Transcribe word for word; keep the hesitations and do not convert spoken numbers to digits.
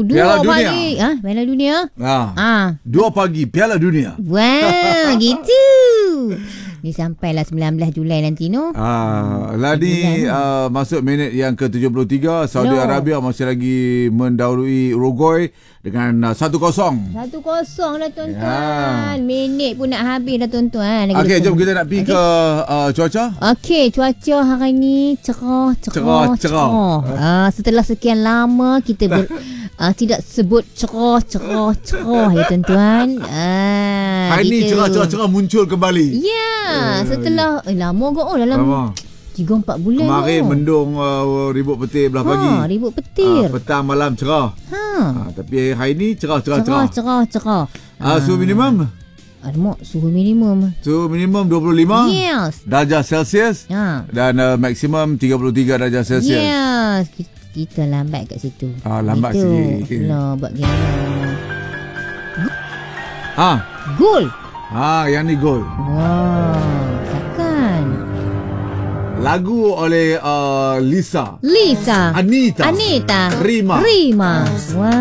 dua Piala Dunia. pagi. Ha, Piala Dunia. Ha. Ha. Dua pagi Piala Dunia. Wah, gitu. Ni sampailah sembilan belas Julai nanti no. Ah, lah ni uh, masuk minit yang ke tujuh puluh tiga. Saudi No. Arabia masih lagi mendahului Uruguay dengan uh, satu kosong. Satu kosong dah Ya. tuan-tuan. Minit pun nak habis dah tuan-tuan. Lagi Okey, dua jom puluh. kita nak pergi Okey. ke uh, cuaca. Okey, cuaca hari ni cerah, cerah, Cerah, cerah. Ah, setelah sekian lama kita ber, ah, tidak sebut cerah, cerah, cerah ya tuan-tuan. Ah, Hari ni kita- cerah-cerah muncul kembali. Ya, setelah eh, lama kot oh dalam Lama. tiga empat bulan. Kemarin oh. mendung uh, ribut petir belah pagi. Ha, ribut petir. Uh, petang malam cerah. Ha. Uh, tapi hari ni cerah-cerah Cerah, cerah. cerah, cerah. Uh, suhu minimum? Alamak, suhu minimum. Suhu minimum dua puluh lima Yes. darjah Celsius Ha. dan uh, maksimum tiga puluh tiga darjah Celsius. Yes. Kita, kita lambat kat situ. Ah, lambat Itu. sikit. Lah, buat gini. Ha. Gol. Ha, yang ni gol. Wow, takkan. Lagu oleh uh, Lisa. Lisa. Anita. Anita. Rima. Rima. Wow.